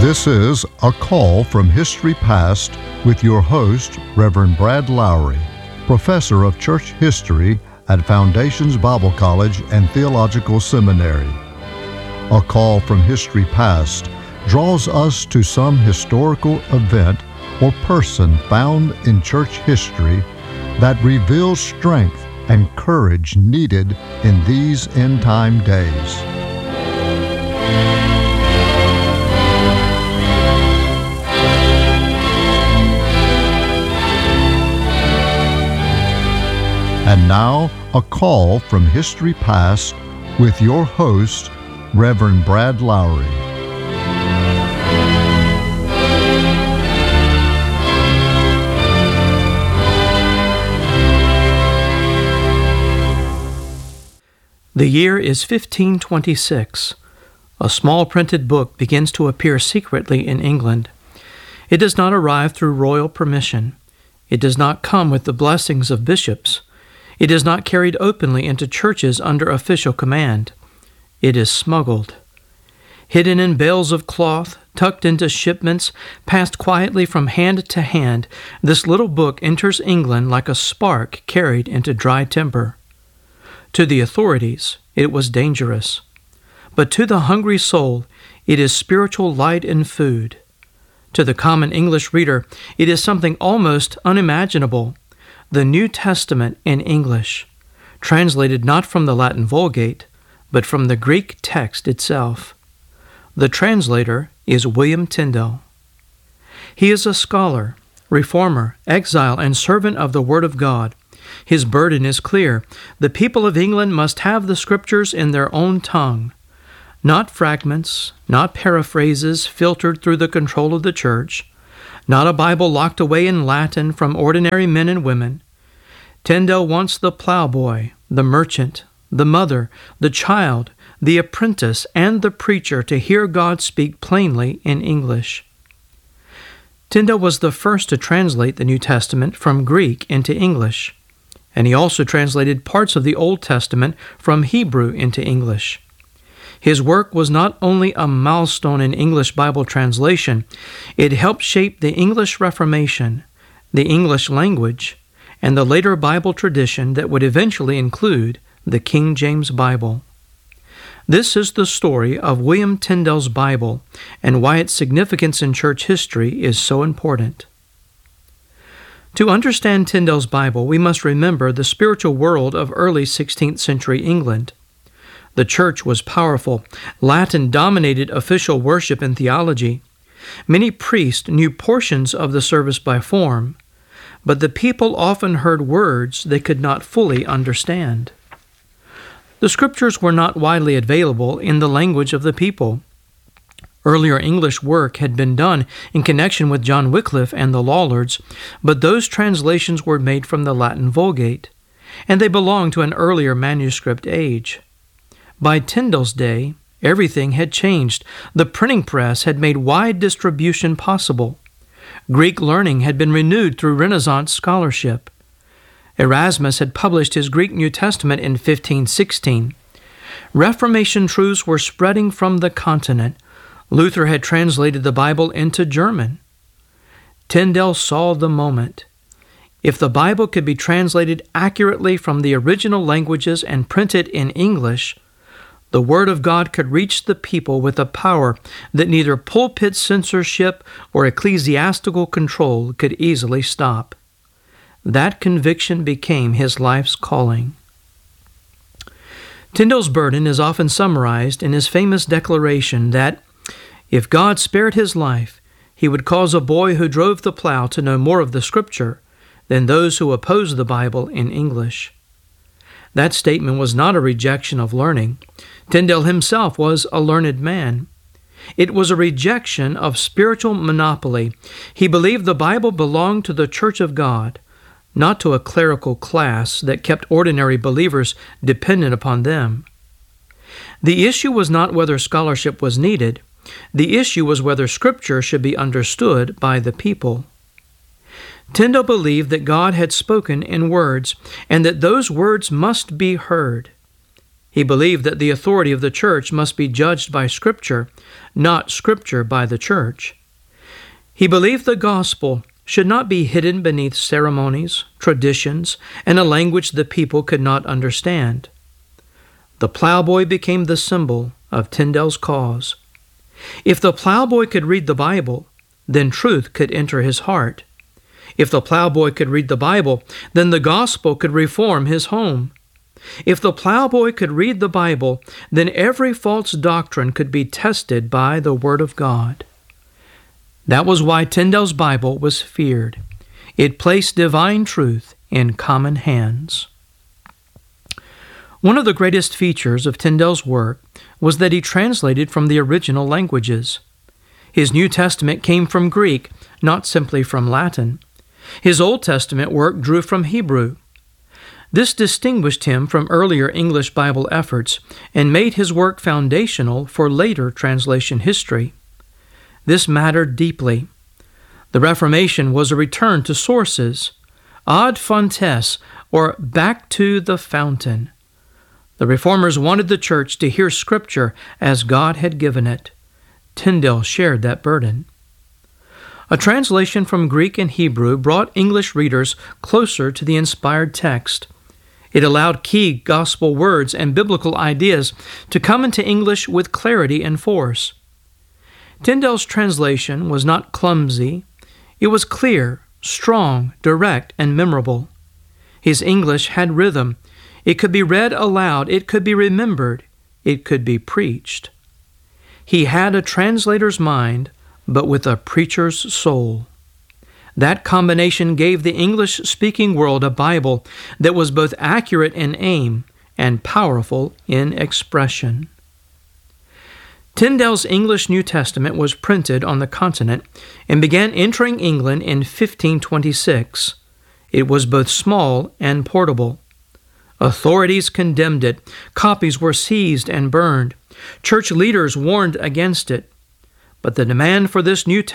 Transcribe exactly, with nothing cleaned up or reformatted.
This is A Call from History Past with your host, Reverend Brad Lowry, Professor of Church History at Foundations Bible College and Theological Seminary. A Call from History Past draws us to some historical event or person found in church history that reveals strength and courage needed in these end-time days. And now, a call from History Past with your host, Reverend Brad Lowry. The year is fifteen twenty-six. A small printed book begins to appear secretly in England. It does not arrive through royal permission. It does not come with the blessings of bishops. It is not carried openly into churches under official command. It is smuggled. Hidden in bales of cloth, tucked into shipments, passed quietly from hand to hand, this little book enters England like a spark carried into dry timber. To the authorities, it was dangerous. But to the hungry soul, it is spiritual light and food. To the common English reader, it is something almost unimaginable. The New Testament in English, translated not from the Latin Vulgate, but from the Greek text itself. The translator is William Tyndale. He is a scholar, reformer, exile, and servant of the Word of God. His burden is clear. The people of England must have the Scriptures in their own tongue. Not fragments, not paraphrases filtered through the control of the Church, not a Bible locked away in Latin from ordinary men and women. Tyndale wants the plowboy, the merchant, the mother, the child, the apprentice, and the preacher to hear God speak plainly in English. Tyndale was the first to translate the New Testament from Greek into English, and he also translated parts of the Old Testament from Hebrew into English. His work was not only a milestone in English Bible translation, it helped shape the English Reformation, the English language, and the later Bible tradition that would eventually include the King James Bible. This is the story of William Tyndale's Bible and why its significance in church history is so important. To understand Tyndale's Bible, we must remember the spiritual world of early sixteenth century England. The church was powerful. Latin dominated official worship and theology. Many priests knew portions of the service by form, but the people often heard words they could not fully understand. The Scriptures were not widely available in the language of the people. Earlier English work had been done in connection with John Wycliffe and the Lollards, but those translations were made from the Latin Vulgate, and they belonged to an earlier manuscript age. By Tyndale's day, everything had changed. The printing press had made wide distribution possible. Greek learning had been renewed through Renaissance scholarship. Erasmus had published his Greek New Testament in fifteen sixteen. Reformation truths were spreading from the continent. Luther had translated the Bible into German. Tyndale saw the moment. If the Bible could be translated accurately from the original languages and printed in English, the Word of God could reach the people with a power that neither pulpit censorship or ecclesiastical control could easily stop. That conviction became his life's calling. Tyndale's burden is often summarized in his famous declaration that, if God spared his life, he would cause a boy who drove the plow to know more of the Scripture than those who opposed the Bible in English. That statement was not a rejection of learning. Tyndale himself was a learned man. It was a rejection of spiritual monopoly. He believed the Bible belonged to the Church of God, not to a clerical class that kept ordinary believers dependent upon them. The issue was not whether scholarship was needed. The issue was whether Scripture should be understood by the people. Tyndale believed that God had spoken in words, and that those words must be heard. He believed that the authority of the church must be judged by Scripture, not Scripture by the church. He believed the gospel should not be hidden beneath ceremonies, traditions, and a language the people could not understand. The plowboy became the symbol of Tyndale's cause. If the plowboy could read the Bible, then truth could enter his heart. If the plowboy could read the Bible, then the gospel could reform his home. If the plowboy could read the Bible, then every false doctrine could be tested by the Word of God. That was why Tyndale's Bible was feared. It placed divine truth in common hands. One of the greatest features of Tyndale's work was that he translated from the original languages. His New Testament came from Greek, not simply from Latin. His Old Testament work drew from Hebrew. This distinguished him from earlier English Bible efforts and made his work foundational for later translation history. This mattered deeply. The Reformation was a return to sources, ad fontes, or back to the fountain. The Reformers wanted the church to hear Scripture as God had given it. Tyndale shared that burden. A translation from Greek and Hebrew brought English readers closer to the inspired text. It allowed key gospel words and biblical ideas to come into English with clarity and force. Tyndale's translation was not clumsy. It was clear, strong, direct, and memorable. His English had rhythm. It could be read aloud. It could be remembered. It could be preached. He had a translator's mind, but with a preacher's soul. That combination gave the English-speaking world a Bible that was both accurate in aim and powerful in expression. Tyndale's English New Testament was printed on the continent and began entering England in fifteen twenty-six. It was both small and portable. Authorities condemned it. Copies were seized and burned. Church leaders warned against it. But the demand for this New